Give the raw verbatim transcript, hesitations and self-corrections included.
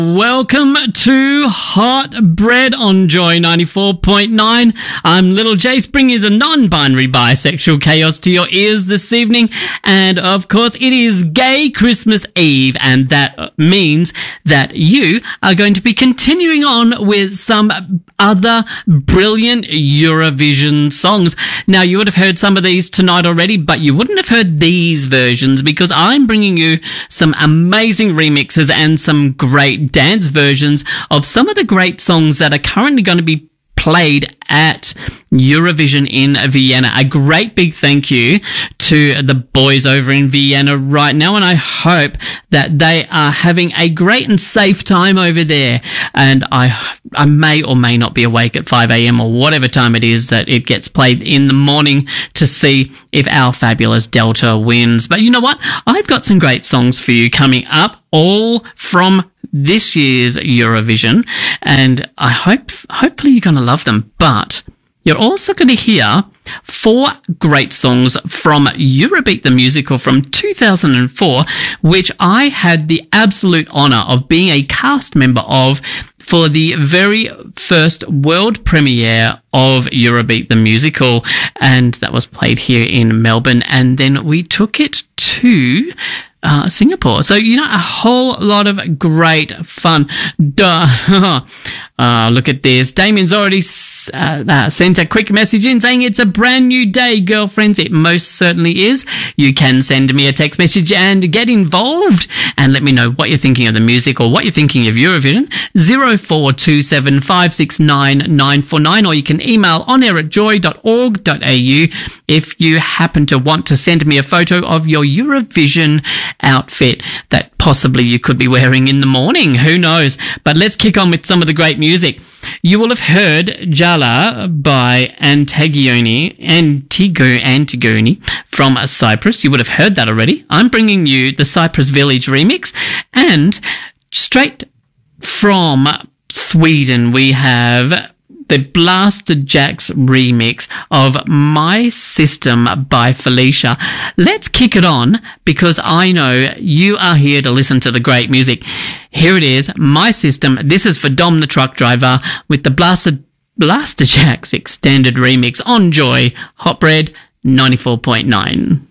Welcome to Hot Bread on Joy ninety-four point nine. I'm Little Jace, bringing you the non-binary bisexual chaos to your ears this evening. And of course, it is Gay Christmas Eve, and that means that you are going to be continuing on with some other brilliant Eurovision songs. Now, you would have heard some of these tonight already, but you wouldn't have heard these versions because I'm bringing you some amazing remixes and some great dance versions of some of the great songs that are currently going to be played at Eurovision in Vienna. A great big thank you to the boys over in Vienna right now, and I hope that they are having a great and safe time over there. And I, I may or may not be awake at five a.m. or whatever time it is that it gets played in the morning to see if our fabulous Delta wins. But you know what? I've got some great songs for you coming up, all from this year's Eurovision, and I hope, hopefully you're going to love them. But you're also going to hear four great songs from Eurobeat the Musical from two thousand four, which I had the absolute honour of being a cast member of for the very first world premiere of Eurobeat the Musical, and that was played here in Melbourne, and then we took it to Uh, Singapore. So, you know, a whole lot of great fun. Duh. uh, look at this. Damien's already uh, uh, sent a quick message in saying it's a brand new day, girlfriends. It most certainly is. You can send me a text message and get involved and let me know what you're thinking of the music or what you're thinking of Eurovision. zero four two seven five six nine nine four nine, or you can email onair at joy dot org dot a u if you happen to want to send me a photo of your Eurovision outfit that possibly you could be wearing in the morning. Who knows? But let's kick on with some of the great music. You will have heard Jala by Antigone, Antigo, Antigone from Cyprus. You would have heard that already. I'm bringing you the Cyprus Village remix, and straight from Sweden we have the Blasted Jacks remix of My System by Felicia. Let's kick it on because I know you are here to listen to the great music. Here it is, My System. This is for Dom the Truck Driver with the Blasted Blaster Jacks extended remix on Joy Hot Bread ninety-four point nine.